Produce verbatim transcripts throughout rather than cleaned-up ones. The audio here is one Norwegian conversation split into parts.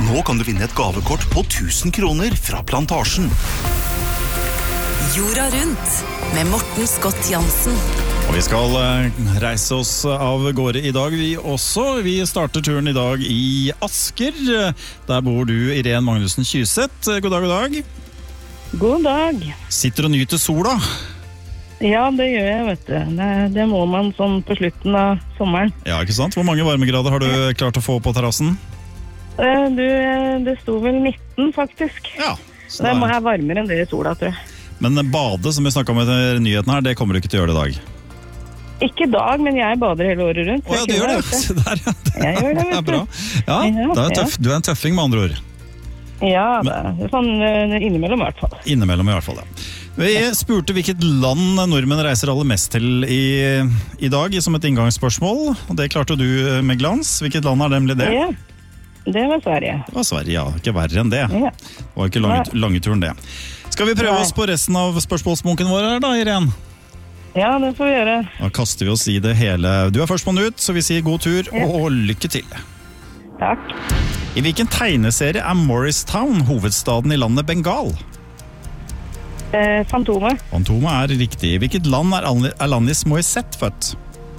Nå kan du vinne et gavekort på tusen kroner fra Plantasjen. Jorda rundt med Morten Scott Jansen. Og vi skal reise oss av gårde i dag, vi også. Vi starter turen i dag i Asker. Der bor du, Irene Magnussen Kyseth. God dag, god dag. God dag. Sitter og nyter sola? Ja, det gjør jeg, vet du. Det, det må man sånn på slutten av sommeren. Ja, ikke sant? Hvor mange varmegrader har du klart å få på terrassen? Du, det sto vel nitten, faktisk. Ja. Så det må jeg varmere enn det i sola, tror jeg. Men bade, som vi snakket om i nyheten her, det kommer du ikke til å gjøre i dag? Ikke i dag, men jeg bader hele året rundt. Å ja, du gjør det. Se der, ja. Det, jeg gjør det, vet du. Det er bra. Ja, det er tøff. Du er en tøffing med andre ord. Ja, det er sånn innimellom i hvert fall. Innimellom i hvert fall, ja. Vi spurte hvilket land nordmenn reiser aller mest til i, i dag, som et inngangsspørsmål. Og det klarte du med glans. Hvilket land er nemlig det? Ja, det var Sverige. Det var Sverige, ja. Ikke verre enn det. Ja. Det var ikke lange, lange turen det. Skal vi prøve oss på resten av spørsmålsmunken vår her da, Irene? Ja, det får vi gjøre. Da kaster vi oss i det hele. Du er førstmann ut, så vi sier god tur ja. og lykke til. Takk. I hvilken tegneserie er Morristown hovedstaden i landet Bengal? Eh, Fantomet. Fantomet er riktig. I hvilket land er Alanis Morissette født?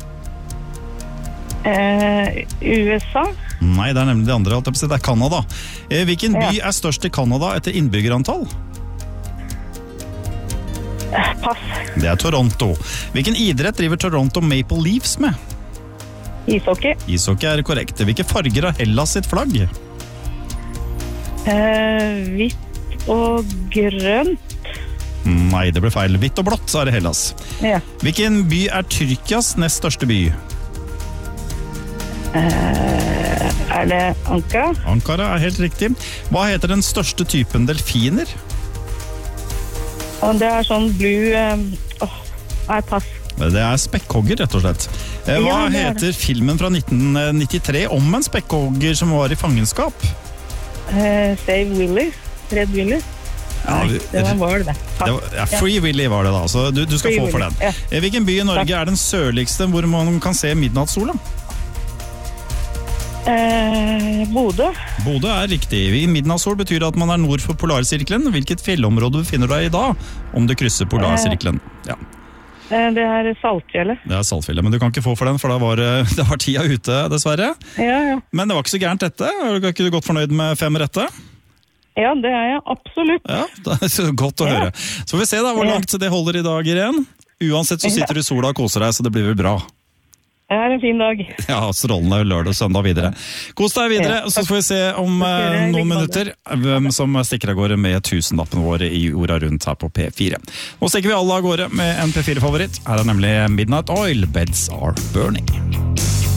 Eh, U S A? Nei, det er nemlig det andre. Det er Canada. Hvilken by er størst i Canada etter innbyggerantall? Pass. Det er Toronto. Hvilken idrett driver Toronto Maple Leafs med? Ishockey. Ishockey er korrekt. Hvilke farger har Hellas sitt flagg? Eh, hvitt og grønt. Nei, det ble feil. Hvitt og blått er det Hellas. Ja. Hvilken by er Tyrkias nest største by? Eh, er det Ankara? Ankara er helt riktig. Hva heter den største typen delfiner? Og det er sånn blue... Um, åh, nei, pass. Det er spekkhogger, rett og slett. Hva ja, heter filmen fra nitten nittitre om en spekkhogger som var i fangenskap? Uh, Save Willy. Red Willy. Ja, nei, det var det. det var, ja, Free ja. Willy var det da, så du, du skal Free få for den. Ja. Hvilken by i Norge Takk. Er den sørligste hvor man kan se midnattssola? Eh, Bodø. Bodø er riktig. I midnattssol betyr at man er nord for polarsirkelen. Hvilket fjellområde befinner du deg i da, om du krysser polarsirkelen? Ja. Eh, det er Saltfjellet. Det er Saltfjellet, men du kan ikke få for den, for da var det var tida ute, dessverre. Ja, ja. Men det var ikke så gærent dette. Er ikke du godt fornøyd med fem rette? Ja, det er jeg absolutt. Ja, det er så godt å ja. høre. Så vi ser da hvor langt det holder i dag, Irene. Uansett så sitter du i sola og koser deg, så det blir vel bra. Det er en fin dag. Ja, strålende lørdag og søndag videre. Kos deg videre, ja, så får vi se om uh, noen minutter hvem som stikker av gårde med tusenlappene våre i jorda rundt her på P fire. Nå stikker vi alle av gårde med en P fire-favoritt. Her er nemlig Midnight Oil, Beds Are Burning.